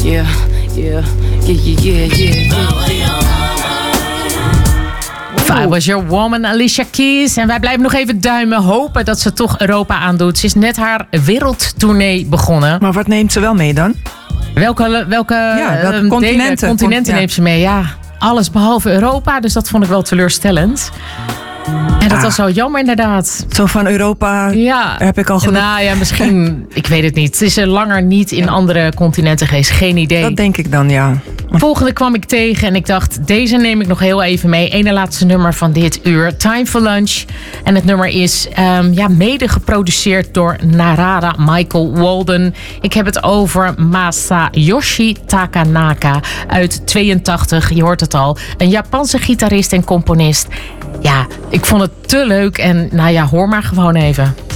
Yeah, yeah, yeah, yeah, yeah, yeah. If I Was Your Woman, Alicia Keys. En wij blijven nog even duimen, hopen dat ze toch Europa aandoet. Ze is net haar wereldtournee begonnen. Maar wat neemt ze wel mee dan? Welke continenten neemt ze mee? Ja, alles behalve Europa. Dus dat vond ik wel teleurstellend. En dat was zo jammer inderdaad. Zo van Europa heb ik al genoeg. Nou ja, misschien, ik weet het niet. Het is er langer niet in andere continenten geweest. Geen idee. Dat denk ik dan, ja. Volgende kwam ik tegen en ik dacht, deze neem ik nog heel even mee. Ene laatste nummer van dit uur. Time for Lunch. En het nummer is mede geproduceerd door Narada Michael Walden. Ik heb het over Masayoshi Takanaka uit 82. Je hoort het al. Een Japanse gitarist en componist. Ja, ik vond het te leuk en hoor maar gewoon even.